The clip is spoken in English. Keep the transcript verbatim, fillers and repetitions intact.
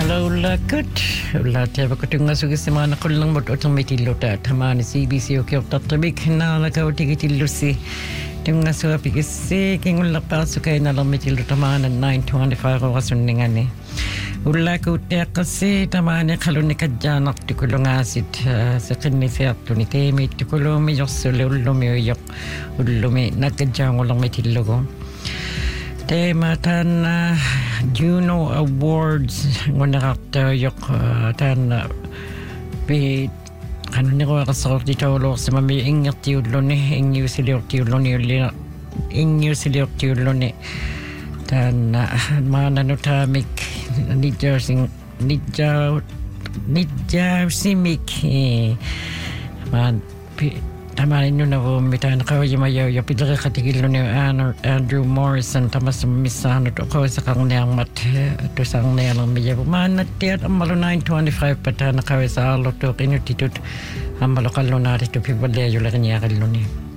Ulla kut, ulla teva kutunga sugisimana kullang mot otomatilota tamani C B C okay tatabik na ka otigitillusi tunga suwa pigisi king ulla pasukai na lamitil tamana nine twenty-five wasunningani ulla kutte qasi tamani khaluni kajjana tikulungasit saqinni fiatuni temi tikulumi yossule ullumi yok ullumi nakajjangulang mitillugo tema tan Juno Awards ngunakta yok tan bi ano ni ko kasok dito lo sa mami ingat tiulo ni ingyu siliok tiulo ni ingyu siliok tiulo ni tan mananotamik nidja sing nidja nidja simik man Tama ino na po mitan ko yung mayaw yung pidara katigil ni Andrew Morrison tamas misano to ko sa kang niyang mat to sang niyang mayaw man at tiyat ang malo nine twenty-five pata na kawin sa alo to kinutitut ang malo kalunari to pibalayo lang niya kaluni.